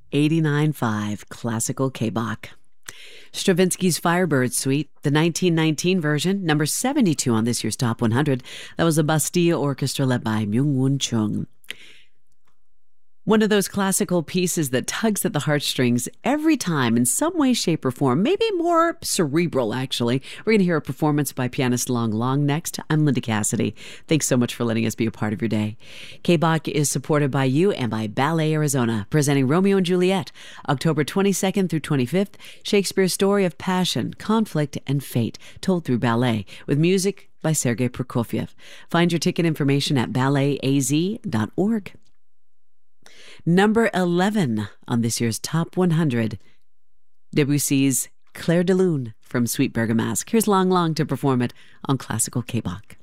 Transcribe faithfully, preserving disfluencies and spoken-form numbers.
eighty-nine five Classical K-Bach. Stravinsky's Firebird Suite, the nineteen nineteen version, number seventy-two on this year's Top one hundred. That was the Bastille Orchestra led by Myung-Whun Chung. One of those classical pieces that tugs at the heartstrings every time in some way, shape, or form. Maybe more cerebral, actually. We're going to hear a performance by pianist Long Long next. I'm Linda Cassidy. Thanks so much for letting us be a part of your day. K-Bach is supported by you and by Ballet Arizona, presenting Romeo and Juliet, October twenty-second through twenty-fifth, Shakespeare's story of passion, conflict, and fate, told through ballet, with music by Sergei Prokofiev. Find your ticket information at ballet a z dot org. Number eleven on this year's Top one hundred, Debussy's Clair de Lune from Suite Bergamasque. Here's Long Long to perform it on Classical K-Bach.